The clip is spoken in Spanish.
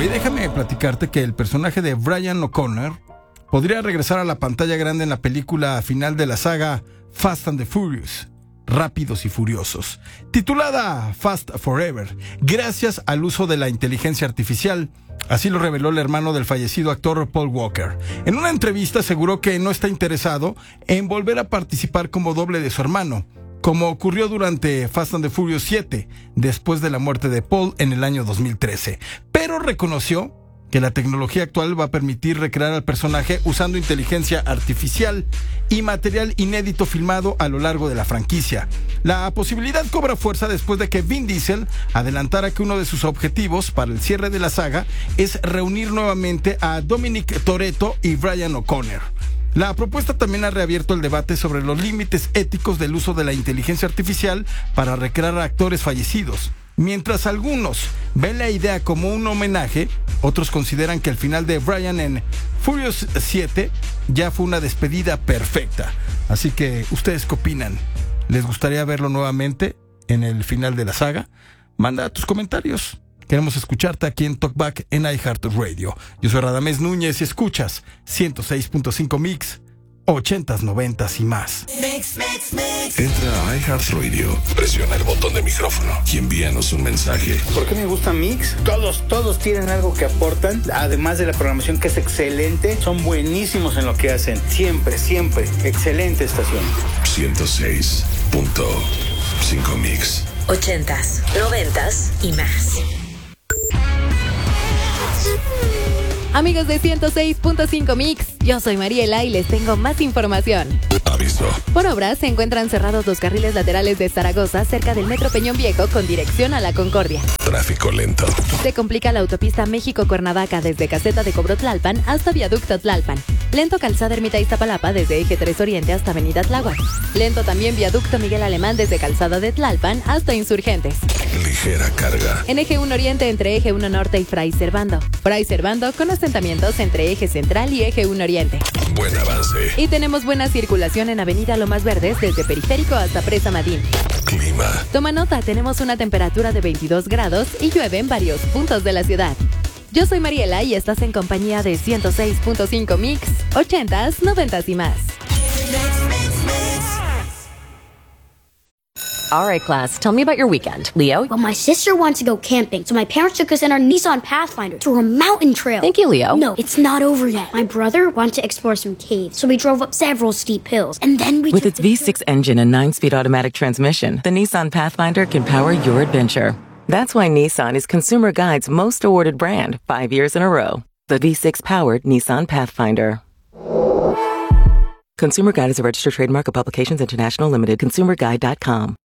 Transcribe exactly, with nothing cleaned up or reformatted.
Y déjame platicarte que el personaje de Brian O'Connor podría regresar a la pantalla grande en la película final de la saga Fast and the Furious, Rápidos y Furiosos, titulada Fast Forever, gracias al uso de la inteligencia artificial. Así lo reveló el hermano del fallecido actor Paul Walker. En una entrevista aseguró que no está interesado en volver a participar como doble de su hermano, como ocurrió durante Fast and the Furious siete, después de la muerte de Paul en el año dos mil trece. Pero reconoció que la tecnología actual va a permitir recrear al personaje usando inteligencia artificial y material inédito filmado a lo largo de la franquicia. La posibilidad cobra fuerza después de que Vin Diesel adelantara que uno de sus objetivos para el cierre de la saga es reunir nuevamente a Dominic Toretto y Brian O'Connor. La propuesta también ha reabierto el debate sobre los límites éticos del uso de la inteligencia artificial para recrear a actores fallecidos. Mientras algunos ven la idea como un homenaje, otros consideran que el final de Brian en Furious siete ya fue una despedida perfecta. Así que, ¿ustedes qué opinan? ¿Les gustaría verlo nuevamente en el final de la saga? Manda tus comentarios. Queremos escucharte aquí en Talkback en iHeartRadio. Yo soy Radamés Núñez y escuchas ciento seis punto cinco Mix, ochentas, noventas y más. Mix, mix, mix. Entra a iHeartRadio, presiona el botón de micrófono y envíanos un mensaje. ¿Por qué me gusta Mix? Todos, todos tienen algo que aportan, además de la programación que es excelente, son buenísimos en lo que hacen. Siempre, siempre. Excelente estación. ciento seis punto cinco Mix. Ochentas, noventas y más. Amigos de ciento seis punto cinco Mix, yo soy Mariela y les tengo más información. Aviso. Por obras se encuentran cerrados los carriles laterales de Zaragoza cerca del Metro Peñón Viejo con dirección a La Concordia. Tráfico lento. Se complica la autopista México-Cuernavaca desde Caseta de Cobro Tlalpan hasta Viaducto Tlalpan. Lento Calzada Ermita Iztapalapa desde Eje tres Oriente hasta Avenida Tláhuac. Lento también Viaducto Miguel Alemán desde Calzada de Tlalpan hasta Insurgentes. Ligera carga. En Eje uno Oriente entre Eje uno Norte y Fray Servando. Fray Servando con asentamientos entre Eje Central y Eje uno Oriente. Buen avance. Y tenemos buena circulación en Avenida Lomas Verdes desde Periférico hasta Presa Madín. Clima. Toma nota, tenemos una temperatura de veintidós grados y llueve en varios puntos de la ciudad. Yo soy Mariela y estás en compañía de ciento seis punto cinco Mix, ochentas, noventas y más. All right, class, tell me about your weekend. Leo? Well, my sister wants to go camping, so my parents took us in our Nissan Pathfinder to a mountain trail. Thank you, Leo. No, it's not over yet. My brother wanted to explore some caves, so we drove up several steep hills, and then we With took its the- V six engine and nine-speed automatic transmission, the Nissan Pathfinder can power your adventure. That's why Nissan is Consumer Guide's most awarded brand, five years in a row. The V six-powered Nissan Pathfinder. Consumer Guide is a registered trademark of Publications International Limited, consumer guide dot com.